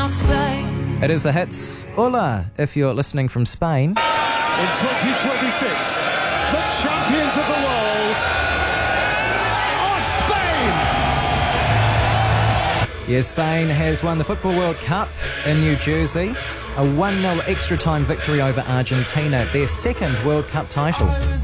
mouth say. It is the hits. Hola, if you're listening from Spain. In 2026, the champions of the world are Spain! Yeah, Spain has won the Football World Cup in New Jersey. A 1-0 extra time victory over Argentina, their second World Cup title.